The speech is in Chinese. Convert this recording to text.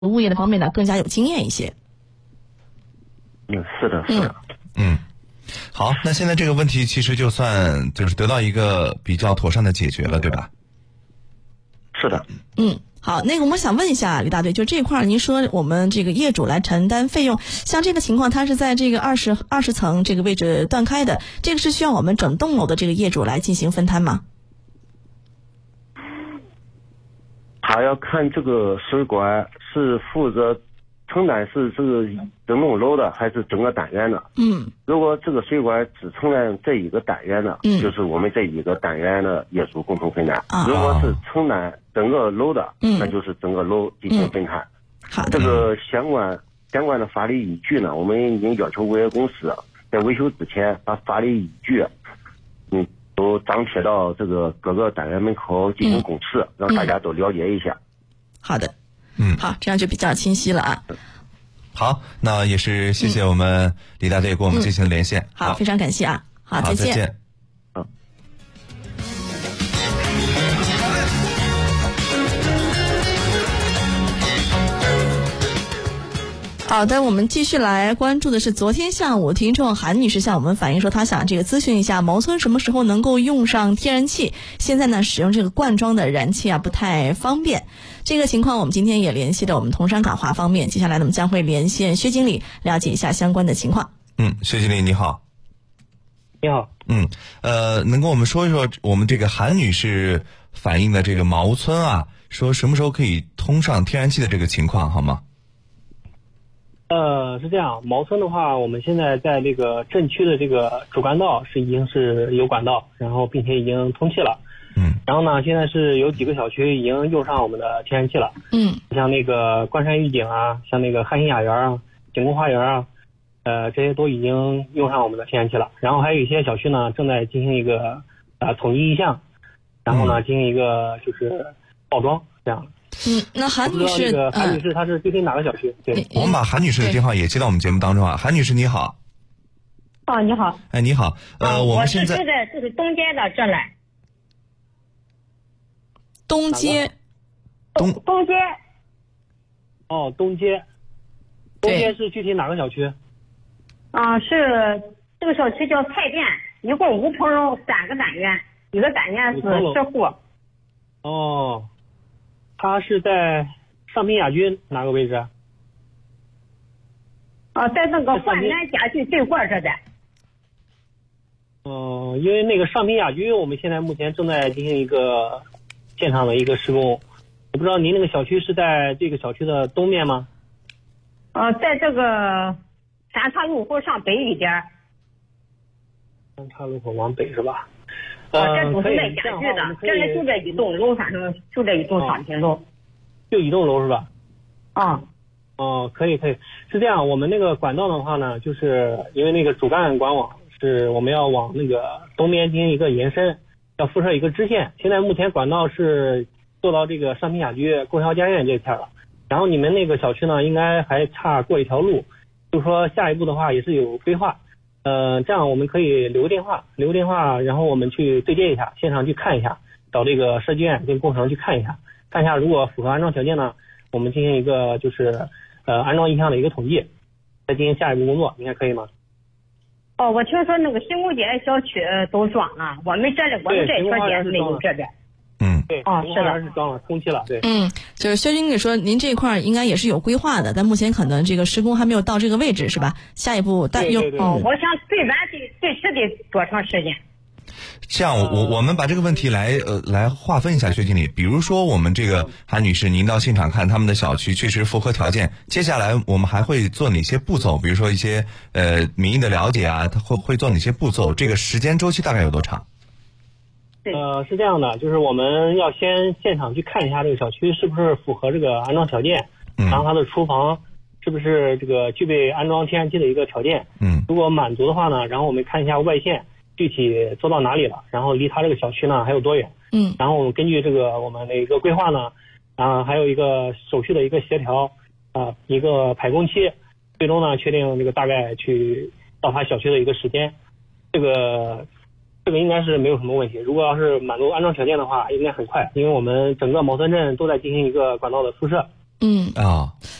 物业的方面呢更加有经验一些。 是的，是的。 好，那现在这个问题其实就算就是得到一个比较妥善的解决了，对吧？ 是的。 好，那个我们想问一下李大队，就这块您说我们这个业主来承担费用，像这个情况，它是在这个20层这个位置断开的，这个是需要我们整栋楼的这个业主来进行分摊吗？ 他要看这个水管是负责承担是这个整栋楼的还是整个单元的。如果这个水管只承担这一个单元的，就是我们这一个单元的业主共同分担。如果是承担整个楼的，那就是整个楼进行分摊。这个相关的法律依据呢，我们已经要求物业公司在维修之前把法律依据都张贴到这个各个单元门口进行公示，让大家都了解一下。 好的。好，这样就比较清晰了啊。 好，那也是谢谢我们李大队给我们进行连线。 好，非常感谢啊。好， 再见。 好的，我们继续来关注的是昨天下午听众韩女士向我们反映说，她想这个咨询一下茅村什么时候能够用上天然气，现在呢使用这个罐装的燃气不太方便。这个情况我们今天也联系了我们桐山港华方面，接下来呢我们将会连线薛经理了解一下相关的情况。 薛经理你好。 你好。 能跟我们说一说我们这个韩女士反映的这个茅村说什么时候可以通上天然气的这个情况好吗？ 是这样，茅村的话，我们现在在这个镇区的这个主干道已经是有管道，然后并且已经通气了。然后呢，现在是有几个小区已经用上我们的天然气了。像那个关山御景像那个汉心雅园景宫花园这些都已经用上我们的天然气了。然后还有一些小区呢正在进行一个统一意向，然后呢进行一个就是报装这样的。 那韩女士， 韩女士她是具体哪个小区？对， 我们把韩女士的电话也接到我们节目当中韩女士你好。 你好。 你好。我们现在住在就是东街的这来。 东街。 东街。 东街。东街是具体哪个小区？ 是这个小区叫菜店，一共5层楼3个单元，一个单元是10户。 它是在上平雅居哪个位置？ 在那个华南家具对过这的。 因为那个上平雅居我们现在目前正在进行一个现场的一个施工，我不知道您那个小区是在这个小区的东面吗？ 在这个三岔路口上北一点。 三岔路口往北是吧？ 这都是卖家具的，这里就这一栋楼，反正就这一栋商品楼。 就一栋楼是吧？可以，是这样。我们那个管道的话呢，就是因为那个主干管网是我们要往那个东边进行一个延伸，要辐射一个支线。现在目前管道是做到这个上平雅居、供销家苑这片了，然后你们那个小区呢，应该还差过一条路，就是说下一步的话也是有规划。这样我们可以留个电话，然后我们去对接一下，现场去看一下，找这个设计院跟工程去看一下，如果符合安装条件呢，我们进行一个就是安装意向的一个统计，再进行下一步工作，应该可以吗？ 我听说那个新宫街小区都装了，我们这条街没有这边。 对，是的，是装了，通气了，对。 就是薛经理说，您这块应该也是有规划的，但目前可能这个施工还没有到这个位置，是吧？下一步对。 我想最晚最迟得多长时间？ 这样，我们把这个问题来划分一下，薛经理。比如说，我们这个韩女士，您到现场看他们的小区确实符合条件，接下来我们还会做哪些步骤？比如说一些民意的了解他会做哪些步骤？这个时间周期大概有多长？ 是这样的，就是我们要先现场去看一下这个小区是不是符合这个安装条件，然后它的厨房是不是这个具备安装天然气的一个条件。如果满足的话呢，然后我们看一下外线具体做到哪里了，然后离它这个小区呢还有多远。然后我们根据这个我们的一个规划呢，还有一个手续的一个协调一个排工期，最终呢确定这个大概去到它小区的一个时间。这个应该是没有什么问题，如果要是满足安装条件的话，应该很快，因为我们整个茅村镇都在进行一个管道的辐射。 嗯啊。